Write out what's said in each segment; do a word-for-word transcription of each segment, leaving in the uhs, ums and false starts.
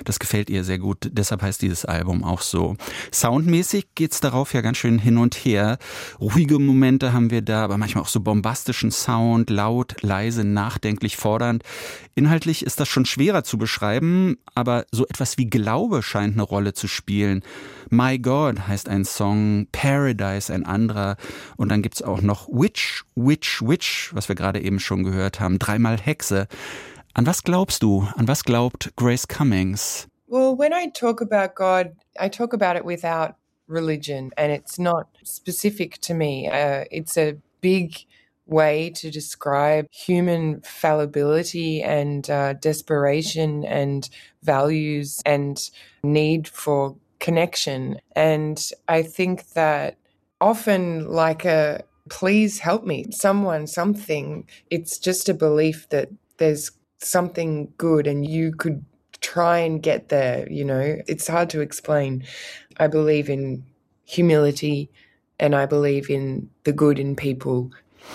Das gefällt ihr sehr gut, deshalb heißt dieses Album auch so. Soundmäßig geht's darauf ja ganz schön hin und her. Ruhige Momente haben wir da, aber manchmal auch so bombastischen Sound, laut, leise, nachdenklich, fordernd. Inhaltlich ist das schon schwerer zu beschreiben, aber so etwas wie Glaube scheint eine Rolle zu spielen. My God heißt ein Song, Paradise ein anderer und dann gibt's auch noch Witch, Witch, Witch, was wir gerade eben schon gehört haben, dreimal Hexe. An was glaubst du? An was glaubt Grace Cummings? Well, when I talk about God, I talk about it without religion, and it's not specific to me. Uh, it's a big way to describe human fallibility and uh, desperation and values and need for connection. And I think that often like a please help me, someone, something, it's just a belief that there's something good and you could try and get there, you know. It's hard to explain. I believe in humility and I believe in the good in people.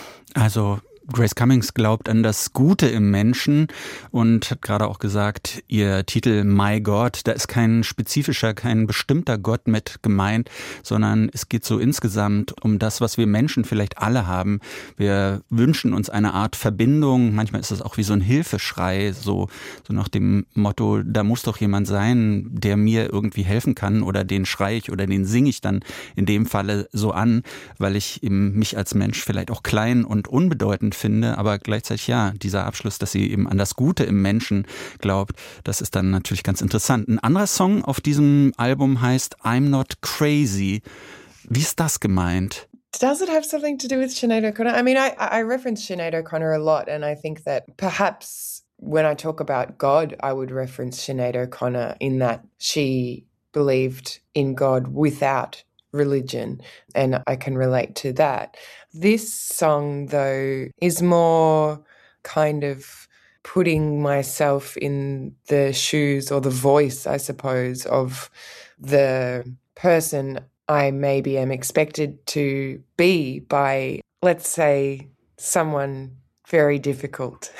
Also Grace Cummings glaubt an das Gute im Menschen und hat gerade auch gesagt, ihr Titel My God, da ist kein spezifischer, kein bestimmter Gott mit gemeint, sondern es geht so insgesamt um das, was wir Menschen vielleicht alle haben. Wir wünschen uns eine Art Verbindung, manchmal ist es auch wie so ein Hilfeschrei, so, so nach dem Motto, da muss doch jemand sein, der mir irgendwie helfen kann oder den schreie ich oder den singe ich dann in dem Falle so an, weil ich eben mich als Mensch vielleicht auch klein und unbedeutend finde, aber gleichzeitig ja, dieser Abschluss, dass sie eben an das Gute im Menschen glaubt, das ist dann natürlich ganz interessant. Ein anderer Song auf diesem Album heißt I'm Not Crazy. Wie ist das gemeint? Does it have something to do with Sinead O'Connor? I mean, I, I reference Sinead O'Connor a lot, and I think that perhaps when I talk about God, I would reference Sinead O'Connor in that she believed in God without religion, and I can relate to that. This song, though, is more kind of putting myself in the shoes or the voice, I suppose, of the person I maybe am expected to be by, let's say, someone very difficult.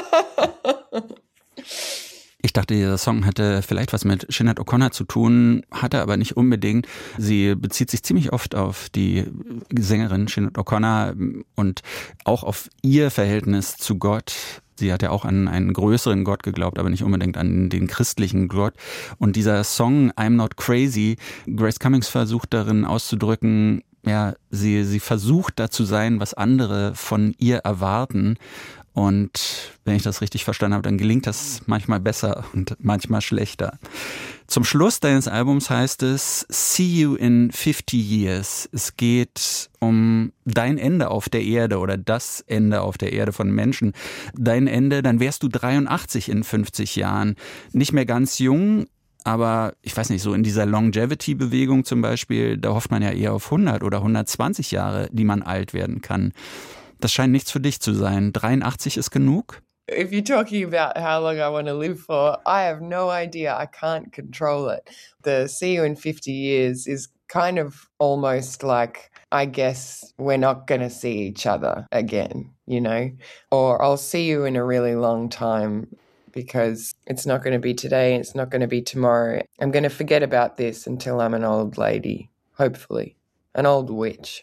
Ich dachte, dieser Song hätte vielleicht was mit Sinead O'Connor zu tun, hatte aber nicht unbedingt. Sie bezieht sich ziemlich oft auf die Sängerin Sinead O'Connor und auch auf ihr Verhältnis zu Gott. Sie hat ja auch an einen größeren Gott geglaubt, aber nicht unbedingt an den christlichen Gott. Und dieser Song I'm Not Crazy, Grace Cummings versucht darin auszudrücken, ja, sie, sie versucht da zu sein, was andere von ihr erwarten. Und wenn ich das richtig verstanden habe, dann gelingt das manchmal besser und manchmal schlechter. Zum Schluss deines Albums heißt es See you in fifty years. Es geht um dein Ende auf der Erde oder das Ende auf der Erde von Menschen. Dein Ende, dann wärst du dreiundachtzig in fünfzig Jahren. Nicht mehr ganz jung, aber ich weiß nicht, so in dieser Longevity-Bewegung zum Beispiel, da hofft man ja eher auf hundert oder hundertzwanzig Jahre, die man alt werden kann. Das scheint nichts für dich zu sein. dreiundachtzig ist genug? If you're talking about how long I want to live for, I have no idea. I can't control it. The see you in fifty years is kind of almost like, I guess we're not going to see each other again, you know? Or I'll see you in a really long time because it's not going to be today, it's not going to be tomorrow. I'm going to forget about this until I'm an old lady, hopefully. An old witch.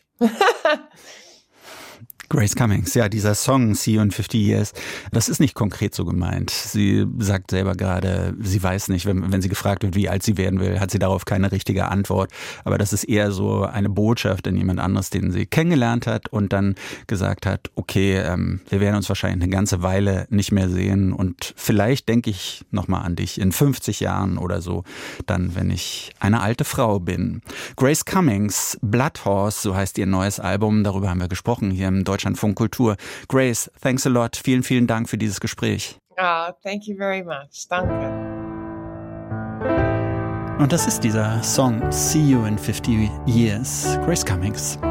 Grace Cummings, ja, dieser Song See You in fifty years, das ist nicht konkret so gemeint. Sie sagt selber gerade, sie weiß nicht, wenn, wenn sie gefragt wird, wie alt sie werden will, hat sie darauf keine richtige Antwort. Aber das ist eher so eine Botschaft an jemand anderes, den sie kennengelernt hat und dann gesagt hat, okay, ähm, wir werden uns wahrscheinlich eine ganze Weile nicht mehr sehen und vielleicht denke ich nochmal an dich in fünfzig Jahren oder so, dann, wenn ich eine alte Frau bin. Grace Cummings, Blood Horse, so heißt ihr neues Album, darüber haben wir gesprochen hier im Deutschlandfunk Kultur. Grace, thanks a lot. Vielen, vielen Dank für dieses Gespräch. Ah, thank you very much. Danke. Und das ist dieser Song See You in fifty years, Grace Cummings.